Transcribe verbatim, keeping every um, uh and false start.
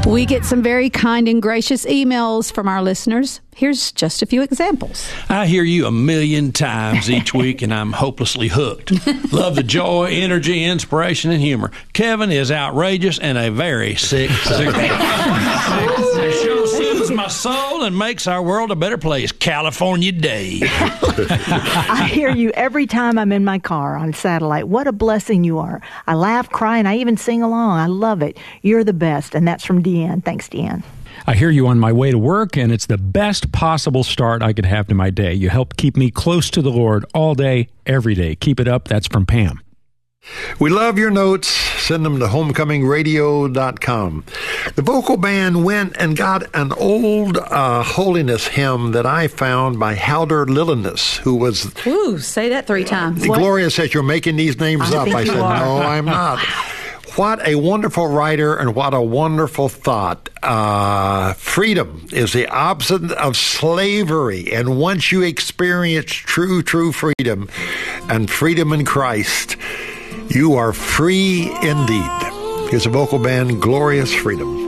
We get some very kind and gracious emails from our listeners. Here's just a few examples. I hear you a million times each week, and I'm hopelessly hooked. Love the joy, energy, inspiration, and humor. Kevin is outrageous and a very sick cigarette. The show soothes my soul and makes our world a better place. California Day. I hear you every time I'm in my car on satellite. What a blessing you are. I laugh, cry, and I even sing along. I love it. You're the best. And that's from Deanne. Thanks, Deanne. I hear you on my way to work, and it's the best possible start I could have to my day. You help keep me close to the Lord all day, every day. Keep it up. That's from Pam. We love your notes. Send them to homecoming radio dot com. The vocal band went and got an old uh, holiness hymn that I found by Halder Lillinus, who was... Ooh, say that three times. Gloria says, you're making these names I up. think I you said, are. no, I'm not. What a wonderful writer and what a wonderful thought. Uh, freedom is the opposite of slavery. And once you experience true, true freedom and freedom in Christ, you are free indeed. Here's a vocal band, Glorious Freedom.